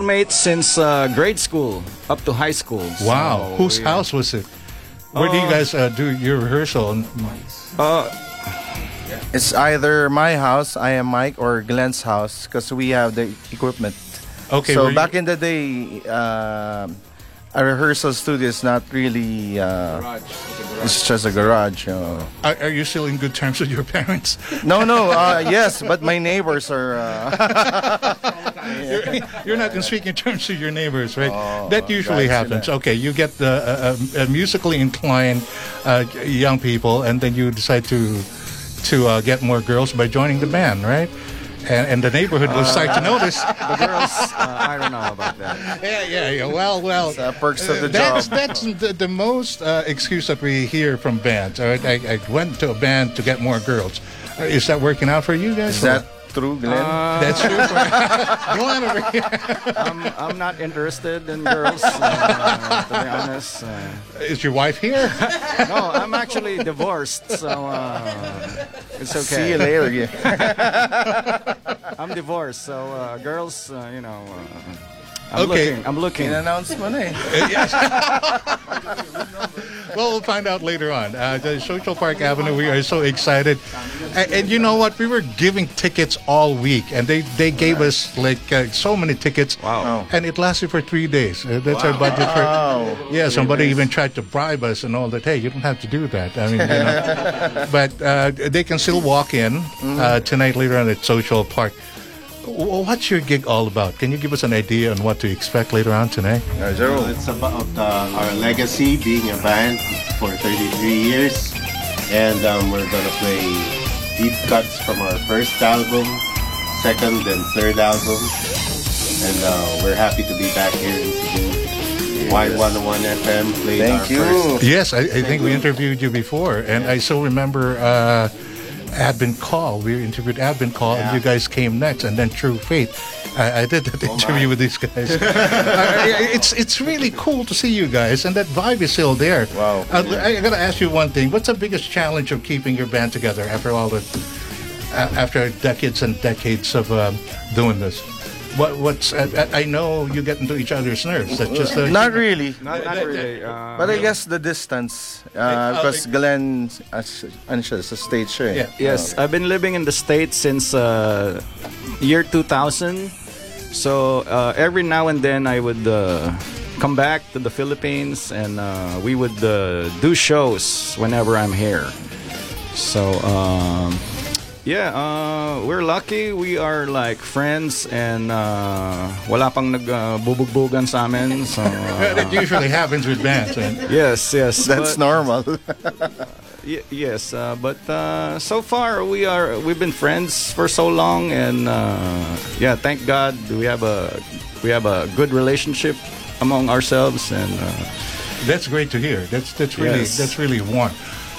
schoolmates since grade school up to high school. Wow. So Whose house was it? Where do you guys do your rehearsal? It's either my house, I am Mike, or Glenn's house, because we have the equipment. Okay. So back in the day, a rehearsal studio is not really. It's just a garage. Are you still in good terms with your parents? No. Yes, but my neighbors are. You're not in speaking terms with your neighbors, right? Oh, that usually happens. Okay, you get the musically inclined young people, and then you decide to get more girls by joining the band, right? And the neighborhood will start to notice. The girls, I don't know about that. Yeah. Well. It's, perks of the job. That's the most excuse that we hear from bands. All right, I went to a band to get more girls. Is that working out for you guys? Is that true, Glenn? That's true. Go on over here. I'm not interested in girls, to be honest. Is your wife here? No, I'm actually divorced, so it's okay. See you later. Yeah. I'm divorced, so girls, Okay. I'm looking. Announcement, eh? Yes. Well, we'll find out later on. The Social Park Avenue, we are so excited. And you know what? We were giving tickets all week, and they gave us like so many tickets. Wow. And it lasted for 3 days. That's our budget for. Wow. Yeah, somebody even tried to bribe us and all that. Hey, you don't have to do that. I mean, but they can still walk in tonight later on at Social Park. What's your gig all about? Can you give us an idea on what to expect later on tonight? Zero. It's about our legacy, being a band for 33 years. And we're going to play deep cuts from our first album, second and third album. And we're happy to be back here in Cebu. Y101 FM played Thank you. first. Yes, I think we interviewed you before, and I still remember Advent Call. We interviewed Advent Call, and you guys came next, and then True Fate. I did that interview with these guys. It's really cool to see you guys, and that vibe is still there. Wow. I got to ask you one thing. What's the biggest challenge of keeping your band together after all the after decades and decades of doing this? What's I know you get into each other's nerves. That's just Not really. Not really. But I guess the distance, because Glenn is a stage show. Yeah. Yes, I've been living in the States since year 2000. So every now and then I would come back to the Philippines, and we would do shows whenever I'm here. So we're lucky. We are like friends, and wala pang nagbubugbugan sa amin. So that usually happens with bands. Right? yes. That's normal. Yes, but so far we've been friends for so long, and thank God we have a good relationship among ourselves, and That's great to hear. That's Yes. really warm.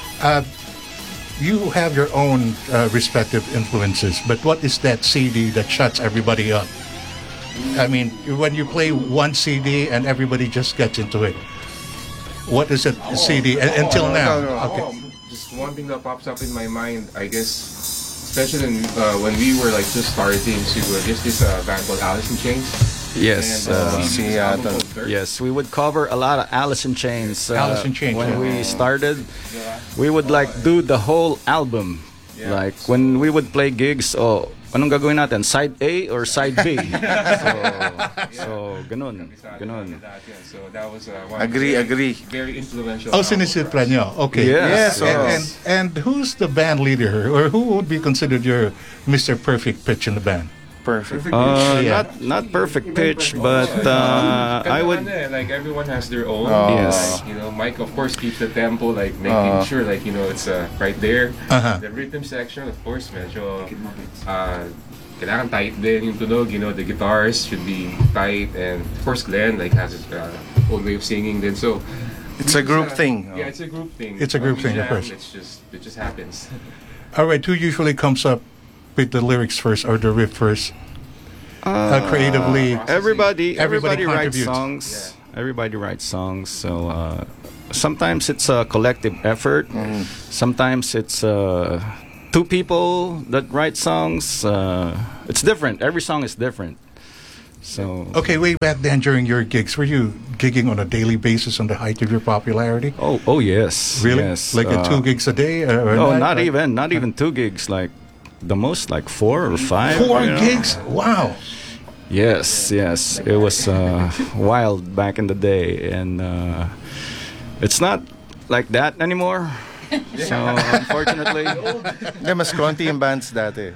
You have your own respective influences, but what is that CD that shuts everybody up? I mean, when you play one CD and everybody just gets into it, what is that CD until now? Okay. Just one thing that pops up in my mind, I guess, especially when we were like just starting to there's this band called Alice in Chains. yes, yes, we would cover a lot of Alice in Chains. Alice in Chains, When yeah. we started, we would like do the whole album. Yeah. Like when we would play gigs, anong gagawin natin? Side A or side B? so ganun. So that was one Agree. very influential. Oh, sinisipra nyo. Okay. Yes. And who's the band leader, or who would be considered your Mr. Perfect pitch in the band? Perfect. Yeah. Not perfect pitch, but I would. Like everyone has their own. Yes. Like, Mike of course keeps the tempo, like making sure like it's right there. The rhythm section, of course, medyo kailangan tight din yung tunog. The guitars should be tight, and of course Glenn like has his own way of singing. Then so It's a group thing. Yeah, it's a group thing. It's a group When we thing, of jam, course. It just happens. All right. Who usually comes up with the lyrics first or the riff first? Creatively. Everybody writes contributes. songs. Yeah. Everybody writes songs. So sometimes it's a collective effort. Sometimes it's two people that write songs. It's different. Every song is different. So Okay, way back then during your gigs, were you gigging on a daily basis on the height of your popularity? oh yes, Really? yes. Like 2 gigs a day? Or a Oh, night? not even 2 gigs. Like the most, like 4 or 5. 4 you know? gigs? Wow. Yes, yes. It was wild back in the day, and it's not like that anymore. So unfortunately, Mas konti yung bands dati.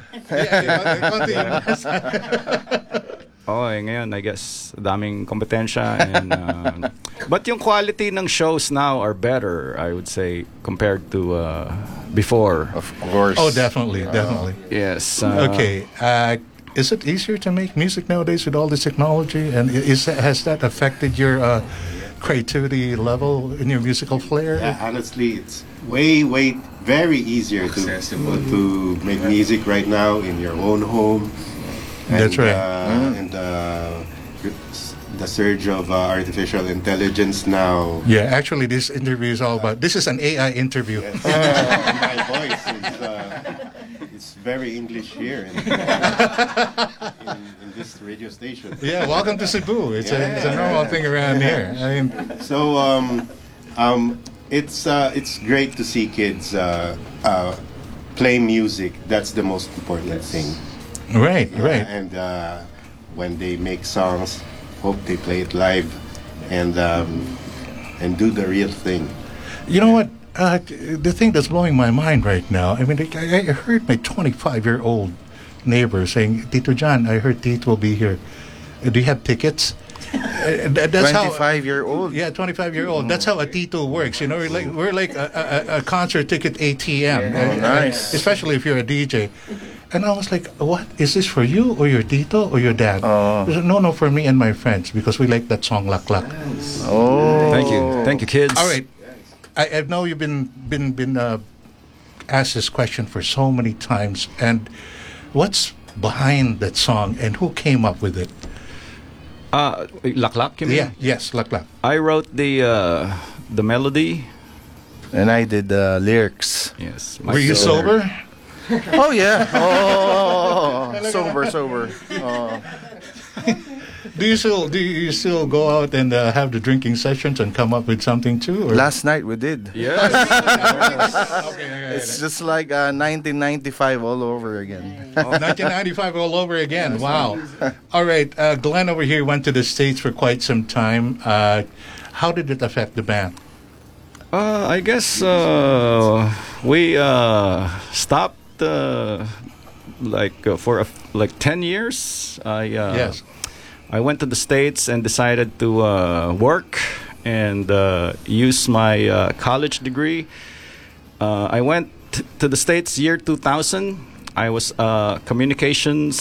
ngayon I guess daming kompetensya, and but yung quality ng shows now are better, I would say, compared to before. Of course. Oh, definitely, definitely. Yes. Okay. Is it easier to make music nowadays with all this technology? And has that affected your creativity level in your musical flair? Yeah, honestly, it's way, very easier to make music right now in your own home. That's right. And the surge of artificial intelligence now. Yeah, actually, this interview is all about. This is an AI interview. My voice is very English here in this radio station. Yeah, welcome to Cebu. It's a normal thing around here. I mean, So it's great to see kids play music. That's the most important thing. right. And when they make songs, hope they play it live and do the real thing. You know what? The thing that's blowing my mind right now, I mean, I heard my 25-year-old neighbor saying, Tito John, I heard Tito will be here. Do you have tickets? That's 25-year-old. Yeah, 25-year-old. That's how a Tito works. You know, we're like a concert ticket ATM. Nice. Especially if you're a DJ. And I was like, what? Is this for you or your Tito or your dad? He said, no, for me and my friends, because we like that song, Lak Lak. Oh. Thank you, kids. All right. I know you've been asked this question for so many times. And what's behind that song and who came up with it? Lak Lak, you mean? Yeah, yes, Lak Lak. I wrote the melody. And I did the lyrics. Yes. Were you sober? Oh yeah. Oh, sober. Oh. Do you still go out and have the drinking sessions and come up with something too? Or? Last night we did. Yes. It's just like 1995 all over again. 1995 all over again. Wow. All right. Glenn over here went to the States for quite some time. How did it affect the band? I guess we stopped for 10 years. Yes. I went to the States and decided to work and use my college degree. I went to the States year 2000. I was communication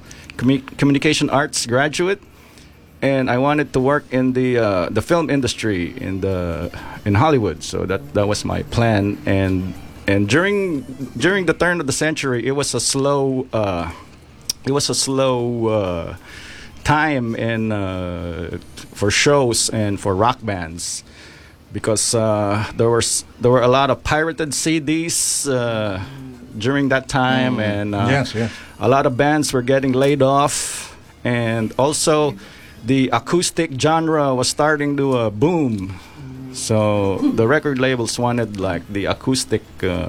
arts graduate, and I wanted to work in the film industry in Hollywood. So that was my plan. And during the turn of the century, it was a slow time for shows and for rock bands, because there were a lot of pirated CDs during that time, and Yes. a lot of bands were getting laid off, and also the acoustic genre was starting to boom. So the record labels wanted like the acoustic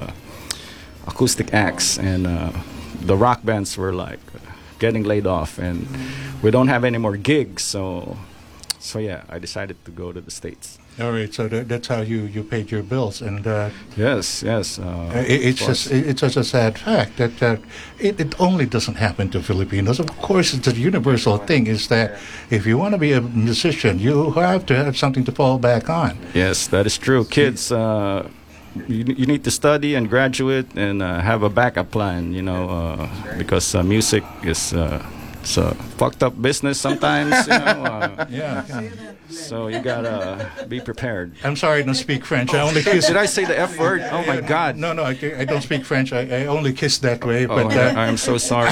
acts, and the rock bands were like getting laid off, and we don't have any more gigs. So yeah, I decided to go to the States. All right. So that's how you paid your bills, and Yes. it's just a sad fact that it only doesn't happen to Filipinos. Of course, it's a universal thing. Is that if you want to be a musician, you have to have something to fall back on. Yes, that is true. Kids, you need to study and graduate and have a backup plan, because music is it's a fucked up business sometimes, Yeah. so you gotta be prepared. I'm sorry, I don't speak French. I only kiss. Did I say the F word? Oh my God. No, I don't speak French. I only kiss that way. Oh, But I'm so sorry.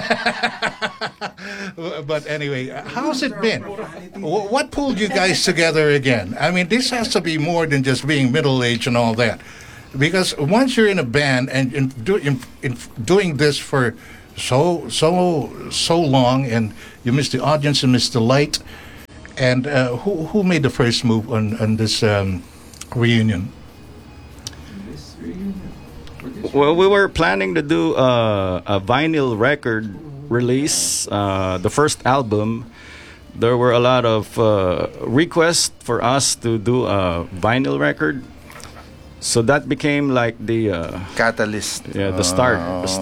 but anyway, how's it been? What pulled you guys together again? I mean, this has to be more than just being middle-aged and all that. Because once you're in a band and doing this for so long, and you missed the audience and missed the light. And who made the first move on this reunion? Well, we were planning to do a vinyl record release, the first album. There were a lot of requests for us to do a vinyl record. So that became like the Catalyst. yeah, the start.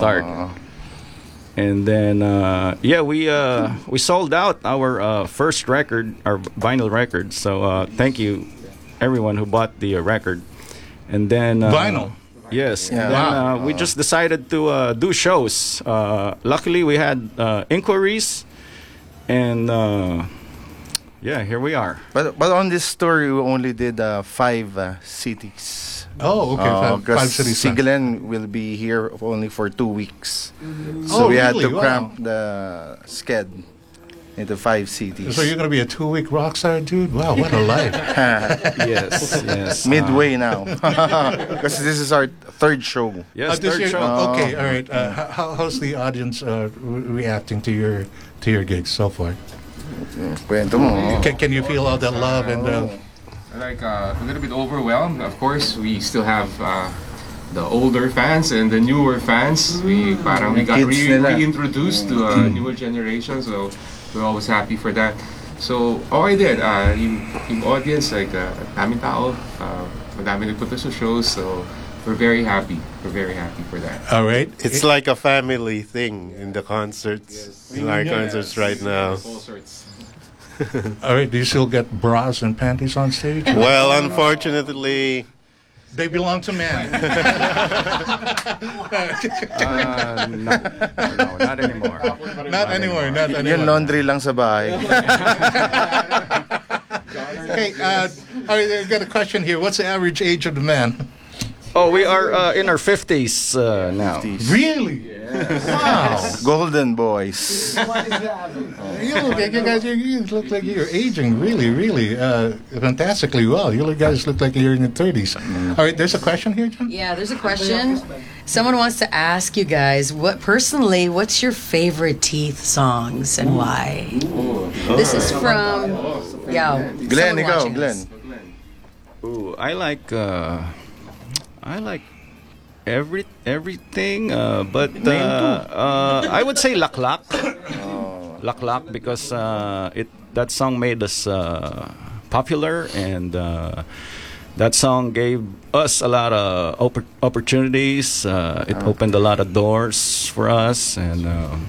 And then we sold out our first record, our vinyl record. So thank you everyone who bought the record. And then Vinyl. Yes. Yeah. And then we just decided to do shows. Luckily we had inquiries, and here we are. But on this tour, we only did 5 cities. Oh, okay. Five Because cities. si Glenn will be here only for 2 weeks. Oh, So we had really? to Wow. cramp the sked into 5 cities. So you're going to be a 2-week rock star, dude? Wow, what a life. Yes. Midway now. Because this is our 3rd show. Yes, This third year- show. okay, all right. How's the audience reacting to your gigs so far? Kwento mo. Can you feel all that love and Like a little bit overwhelmed. Of course, we still have the older fans and the newer fans. We got Kids nila. reintroduced to a newer generation, so we're always happy for that. So, okay din, yung audience, like, daming tao, madami nagpunta sa shows, so we're very happy. We're very happy for that. all right? It's like a family thing in the concerts, in our concerts right now. All sorts. All right, do you still get bras and panties on stage? Well, unfortunately, They belong to men. No, not anymore. Not anymore, not Yung anymore. laundry lang sa bahay. Okay, all right, I've got a question here. What's the average age of the man? Oh, we are in our 50s now. Really? Wow. Golden Boys. You look like you're aging really fantastically well. You guys look like you're in your 30s. All right, there's a question here, John? Yeah, there's a question. Someone wants to ask you guys, what's your favorite Teeth songs and why? This is from Glenn, someone ikaw, watching Glenn. this. Ooh, I like everything, but I would say Laklak. Laklak, because that song made us popular, and that song gave us a lot of opportunities. It opened a lot of doors for us, and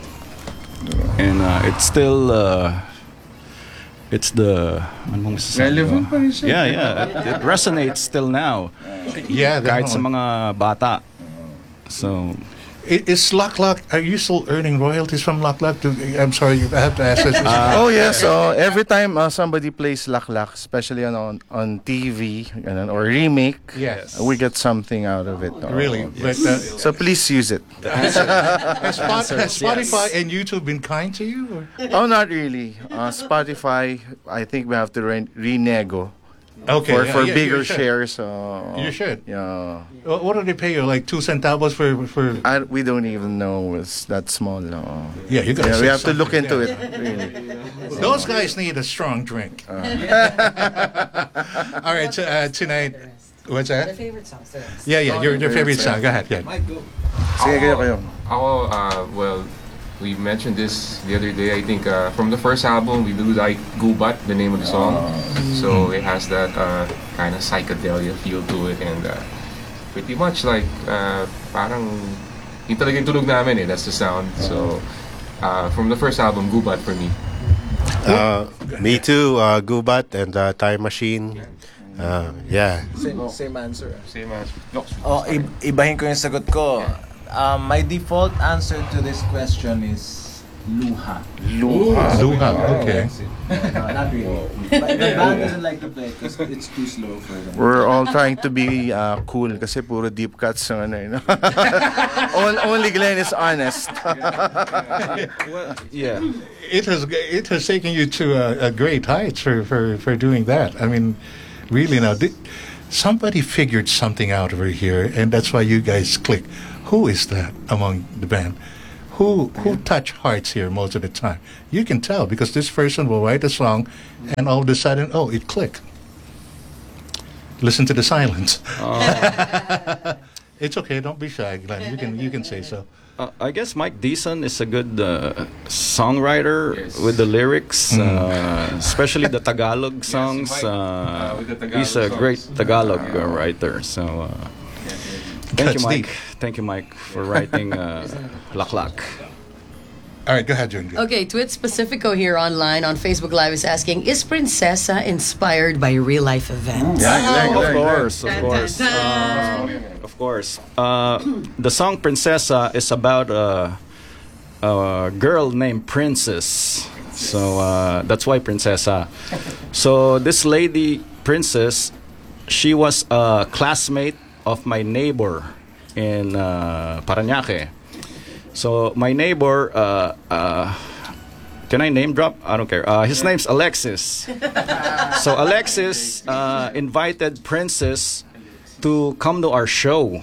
it's still. It's the Relevant pa rin siya. it resonates still now. Yeah, Kahit sa definitely. mga bata. So, Is Luck Luck, are you still earning royalties from Luck Luck? I'm sorry, I have to ask this. Oh yes, so every time somebody plays Laklak, especially on TV or remake, Yes. we get something out of it. Really? But, So please use it. has Spotify and YouTube been kind to you? Or? Oh, not really. Spotify, I think we have to renego Okay. for yeah, bigger you should. shares. You should. Yeah, What do they pay you? Like 2 centavos for? we don't even know it's that small. Yeah, you got. Yeah, we have to look into it. Really. Those guys need a strong drink. All right, tonight. What's Their that? favorite songs. Yeah, your favorite song. Go ahead. Yeah. Sige, kayo. Well, we mentioned this the other day. I think from the first album, we do like Gubat, the name of the song. So it has that kind of psychedelia feel to it, and pretty much like parang yung talagang tunog namin eh. That's the sound. So from the first album, Gubat for me. me too, Gubat and Time Machine. Yeah. Same answer. Same as no. Oh, ibahin ko yung sagot ko. My default answer to this question is Luha. Luha. Okay. No, not really. But the band doesn't like to play because it's too slow for them. We're all trying to be cool kasi puro deep cuts yung ano, you know? Only Glenn is honest. yeah. It has taken you to a great heights for doing that. I mean, really now, somebody figured something out over here, and that's why you guys click. Who is that among the band? who touch hearts here most of the time? You can tell because this person will write a song, and all of a sudden, oh, it clicked. Listen to the silence. It's okay. Don't be shy, Glenn. You can say so. I guess Mike Deason is a good songwriter with the lyrics, especially the Tagalog songs. With the Tagalog He's a songs. great Tagalog writer. So thank That's you, Mike. deep. Thank you, Mike, for writing Laklak. All right, go ahead, Junjun. Okay, Twit Pacifico here online on Facebook Live is asking, is Princesa inspired by real life events? Of course. Of course. The song Princesa is about a girl named Princess. So that's why Princesa. So this lady, Princess, she was a classmate of my neighbor in Parañaque. So my neighbor, can I name drop? I don't care. His name's Alexis. So Alexis invited Princess to come to our show.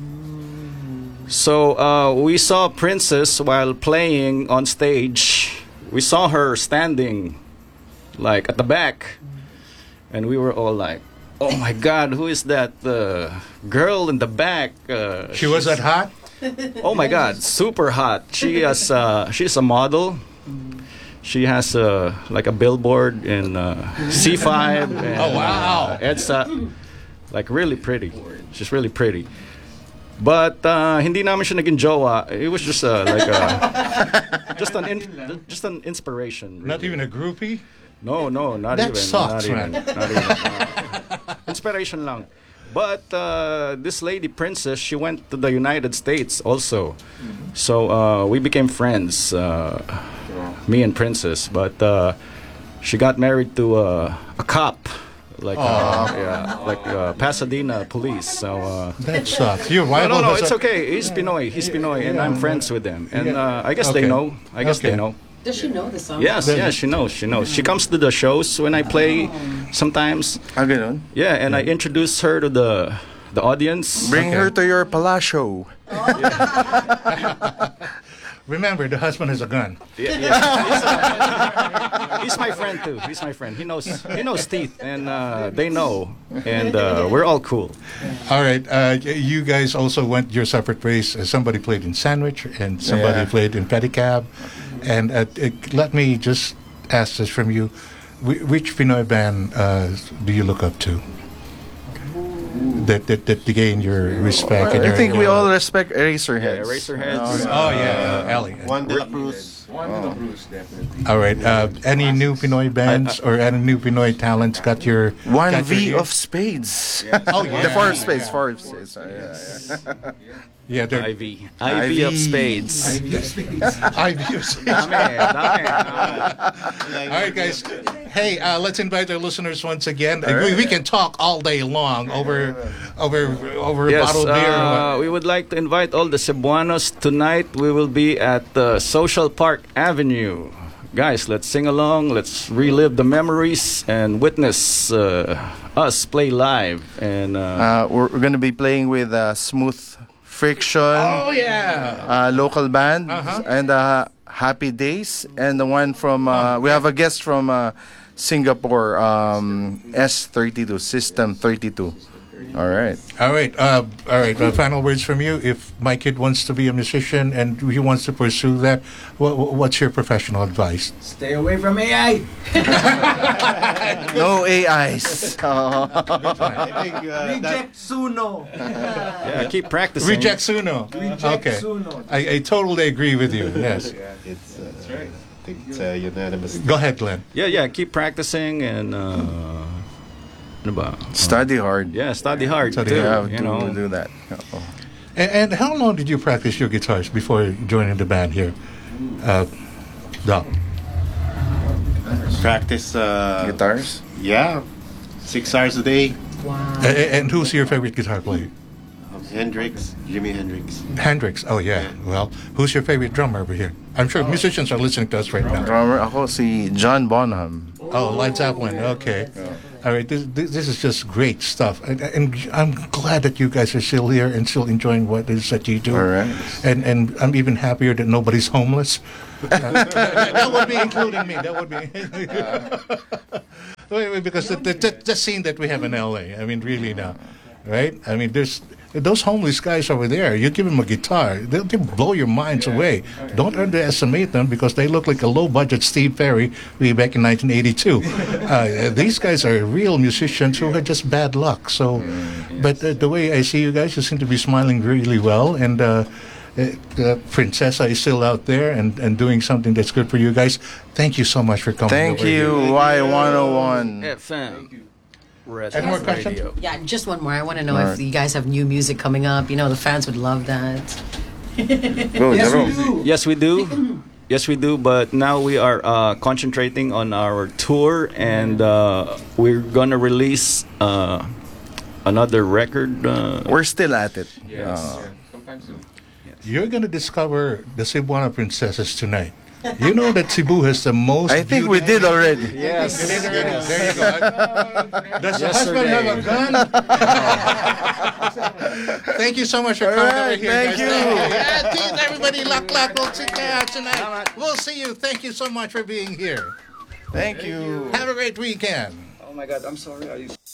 So we saw Princess while playing on stage. We saw her standing like at the back, and we were all like, "Oh my God, who is that girl in the back?" She was that hot? Oh my God, super hot. She's a model. She has like a billboard in C5. And, Oh, wow. EDSA. Like really pretty. She's really pretty. But hindi namin siya naging jowa. It was just like just an inspiration. Really. Not even a groupie? No, not That even. sucks, not man. Even, not even. Inspiration lang. But this lady Princess, she went to the United States also. So we became friends, me and Princess. But she got married to a cop, like Pasadena police. So That sucks. Your rival no, has it's a- okay. He's Pinoy, and I'm friends with them. And I guess Okay. they know. I guess Okay. they know. Does she know the song? Yes, she knows. She comes to the shows when I play sometimes. Ganun. Yeah, and I introduce her to the audience. Bring her to your palacio. Remember, the husband has a gun. He's my friend too. He's my friend. He knows teeth, and they know, and we're all cool. All right, you guys also went your separate ways. Somebody played in Sandwich, and somebody played in Pedicab. And let me just ask this from you: which Pinoy band do you look up to? That gain your respect. and I your- think we all respect Eraserheads. Eraserheads. Oh yeah, Ali. Juan de la Cruz. One to the Bruce, definitely. All right. Any new Pinoy bands or any new Pinoy talents got your One got your V ear? of spades. Oh yeah. The four of spades. Four of spades. Yeah. Yeah, they're Ivy of spades. Ivy of spades. Dami. All right, guys. Hey, let's invite our listeners once again. We can talk all day long over a Yes, bottle of beer. we would like to invite all the Cebuanos tonight. We will be at Social Park Avenue. Guys, let's sing along. Let's relive the memories and witness us play live. And We're going to be playing with Smooth Friction. Oh yeah. Local band and Happy Days, and the one from we have a guest from Singapore, S32 System 32. All right. All right. Final words from you. If my kid wants to be a musician and he wants to pursue that, what's your professional advice? Stay away from AI. No AIs. I think Reject Suno. yeah, keep practicing. Reject Suno. Reject Okay. Suno. I totally agree with you. Yes. it's that's right. I think it's unanimous. Go ahead, Glenn. Yeah, keep practicing and ano ba? Study hard. Yeah, study hard Study too. You have You to know, do that. And how long did you practice your guitars before joining the band here? Doc. Practice. Guitars. Yeah, 6 hours a day. And who's your favorite guitar player? Hendrix, Jimi Hendrix. Hendrix. Oh yeah. Well, who's your favorite drummer over here? I'm sure musicians are listening to us right now. Drummer ako si John Bonham. Oh, Led Zeppelin. Okay. All right, this is just great stuff, and I'm glad that you guys are still here and still enjoying what it is that you do. All right. And I'm even happier that nobody's homeless. That would be including me. That would be wait, because the scene that we have in LA. I mean, really now, right? I mean, there's those homeless guys over there. You give them a guitar, they'll blow your minds away. Don't underestimate them because they look like a low-budget Steve Perry way back in 1982. These guys are real musicians who had just bad luck. So, but the way I see you guys, you seem to be smiling really well, and Princessa is still out there and doing something that's good for you guys. Thank you so much for coming. Thank over you, here. Y101. FM. Any more questions? Yeah, just one more. I want to know if you guys have new music coming up. You know, the fans would love that. Go, Jerome. Yes, we do. Yes, we do. But now we are concentrating on our tour, and we're gonna release another record. We're still at it. Yes. Sometime soon. You're going to discover the Cebuana princesses tonight. You know that Cebu has the most. I think we did already. Yes. You did already. There you go. Does the husband have a gun? Thank you so much for coming over here. Thank guys. you. Yeah, team, everybody, luck. We'll see you out tonight. We'll see you. Thank you so much for being here. Thank you. Have a great weekend. Oh my God, I'm sorry.